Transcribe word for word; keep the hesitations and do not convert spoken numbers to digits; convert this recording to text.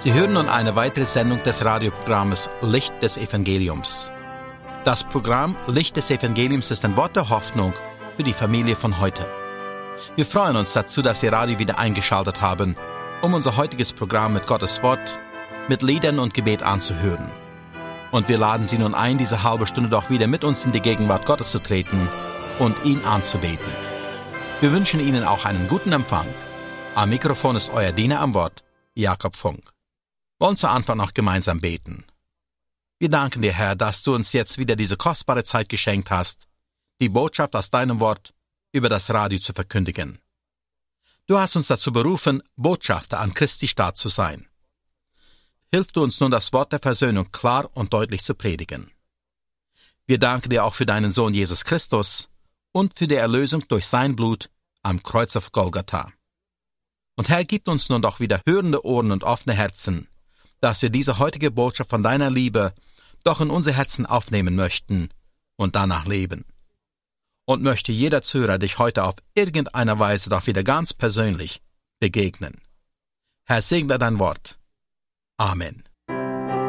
Sie hören nun eine weitere Sendung des Radioprogramms Licht des Evangeliums. Das Programm Licht des Evangeliums ist ein Wort der Hoffnung für die Familie von heute. Wir freuen uns dazu, dass Sie Radio wieder eingeschaltet haben, um unser heutiges Programm mit Gottes Wort, mit Liedern und Gebet anzuhören. Und wir laden Sie nun ein, diese halbe Stunde doch wieder mit uns in die Gegenwart Gottes zu treten und ihn anzubeten. Wir wünschen Ihnen auch einen guten Empfang. Am Mikrofon ist euer Diener am Wort, Jakob Funk. Wir wollen zu Anfang noch gemeinsam beten. Wir danken dir, Herr, dass du uns jetzt wieder diese kostbare Zeit geschenkt hast, die Botschaft aus deinem Wort über das Radio zu verkündigen. Du hast uns dazu berufen, Botschafter an Christi Staat zu sein. Hilf du uns nun, das Wort der Versöhnung klar und deutlich zu predigen. Wir danken dir auch für deinen Sohn Jesus Christus und für die Erlösung durch sein Blut am Kreuz auf Golgatha. Und Herr, gib uns nun doch wieder hörende Ohren und offene Herzen, dass wir diese heutige Botschaft von deiner Liebe doch in unser Herzen aufnehmen möchten und danach leben. Und möchte jeder Zuhörer dich heute auf irgendeine Weise doch wieder ganz persönlich begegnen. Herr, segne dein Wort. Amen.